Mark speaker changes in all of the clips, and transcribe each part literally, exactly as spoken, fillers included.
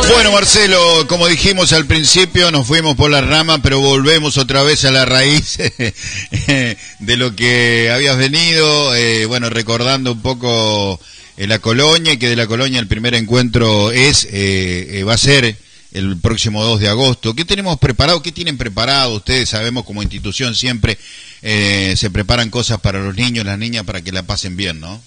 Speaker 1: Bueno, Marcelo, como dijimos al principio, nos fuimos por la rama, pero volvemos otra vez a la raíz de lo que habías venido, eh, bueno, recordando un poco eh, la Colonia, y que de la Colonia el primer encuentro es, eh, eh, va a ser el próximo dos de agosto. ¿Qué tenemos preparado? ¿Qué tienen preparado? Ustedes sabemos, como institución siempre eh, se preparan cosas para los niños, las niñas, para que la pasen bien, ¿no?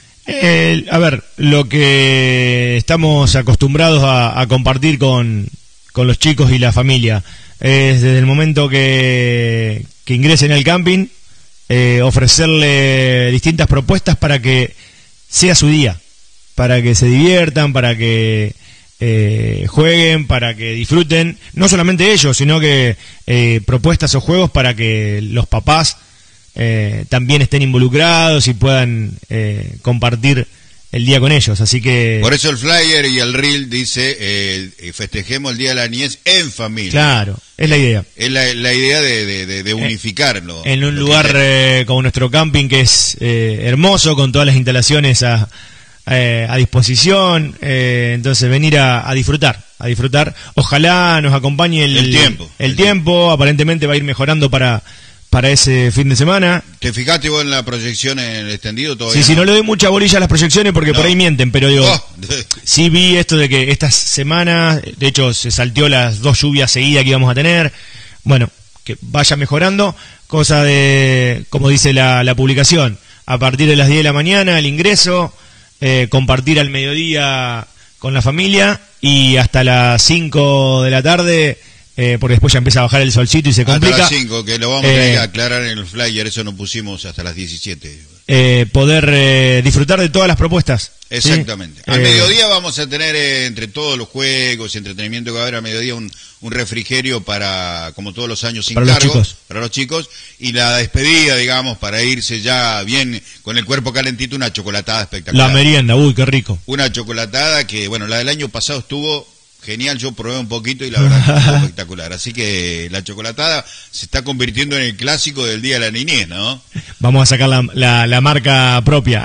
Speaker 2: Eh, a ver, lo que estamos acostumbrados a, a compartir con, con los chicos y la familia es desde el momento que, que ingresen al camping, eh, ofrecerle distintas propuestas para que sea su día, para que se diviertan, para que eh, jueguen, para que disfruten, no solamente ellos, sino que eh, propuestas o juegos para que los papás Eh, también estén involucrados y puedan eh, compartir el día con ellos, así que...
Speaker 1: Por eso el flyer y el reel dice, eh, festejemos el Día de la Niñez en familia.
Speaker 2: Claro, es la idea.
Speaker 1: Eh, es la, la idea de, de, de, de unificarlo.
Speaker 2: En un lugar eh, como nuestro camping, que es eh, hermoso, con todas las instalaciones a, eh, a disposición, eh, entonces venir a, a disfrutar, a disfrutar. Ojalá nos acompañe el,
Speaker 1: el tiempo.
Speaker 2: El, el tiempo, tiempo, aparentemente va a ir mejorando para... para ese fin de semana.
Speaker 1: ¿Te fijaste vos en la proyección en el extendido todavía?
Speaker 2: Sí, sí, no le doy mucha bolilla a las proyecciones porque no. Por ahí mienten, pero digo, oh. sí vi esto de que estas semanas, de hecho se salteó las dos lluvias seguidas que íbamos a tener, bueno, que vaya mejorando, cosa de, como dice la, la publicación, a partir de las diez de la mañana el ingreso, eh, compartir al mediodía con la familia y hasta las cinco de la tarde... Eh, porque después ya empieza a bajar el solcito y se complica.
Speaker 1: Hasta las cinco, que lo vamos eh, a tener que aclarar en el flyer, eso no pusimos hasta las diecisiete.
Speaker 2: Eh, poder eh, disfrutar de todas las propuestas.
Speaker 1: Exactamente.
Speaker 2: ¿Sí?
Speaker 1: Al
Speaker 2: eh,
Speaker 1: mediodía vamos a tener, eh, entre todos los juegos y entretenimiento que va a haber al mediodía, un, un refrigerio para, como todos los años, sin
Speaker 2: para
Speaker 1: cargo,
Speaker 2: los chicos.
Speaker 1: para los chicos, y la despedida, digamos, para irse ya bien, con el cuerpo calentito, una chocolatada espectacular.
Speaker 2: La merienda, uy, qué rico.
Speaker 1: Una chocolatada que, bueno, la del año pasado estuvo... genial, yo probé un poquito y la verdad que fue espectacular. Así que la chocolatada se está convirtiendo en el clásico del Día de la Niñez, ¿no?
Speaker 2: Vamos a sacar la, la, la marca propia.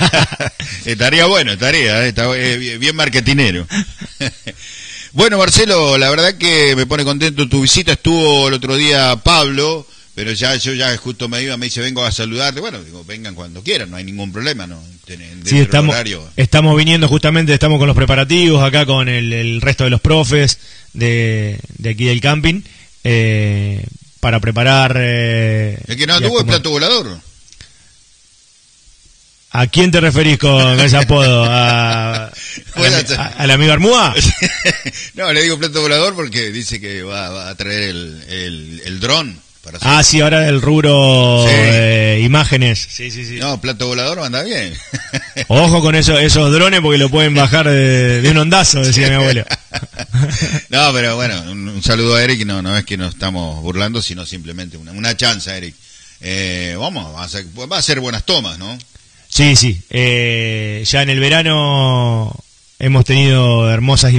Speaker 1: Estaría bueno, estaría, está eh, bien marketinero. Bueno, Marcelo, la verdad que me pone contento tu visita. Estuvo el otro día Pablo, pero ya yo ya justo me iba, me dice, vengo a saludarte. Bueno, digo, vengan cuando quieran, no hay ningún problema, ¿no?
Speaker 2: Sí, estamos, estamos viniendo justamente, estamos con los preparativos acá con el, el resto de los profes de, de aquí del camping, eh, para preparar... Eh,
Speaker 1: el que no tuvo el plato volador.
Speaker 2: ¿A quién te referís con ese apodo? ¿A, a, a, ¿Al amigo Armúa?
Speaker 1: No, le digo plato volador porque dice que va, va a traer el, el, el dron.
Speaker 2: Ah, sí, ahora el rubro sí. eh, imágenes. Sí, sí, sí.
Speaker 1: No, plato volador anda bien.
Speaker 2: Ojo con eso, esos drones porque lo pueden bajar de, de un ondazo, decía mi abuelo.
Speaker 1: No, pero bueno, un, un saludo a Eric. No, no es que nos estamos burlando, sino simplemente una, una chance, Eric. Eh, vamos, va a, ser, va a ser buenas tomas, ¿no?
Speaker 2: Sí, sí. Eh, ya en el verano hemos tenido hermosas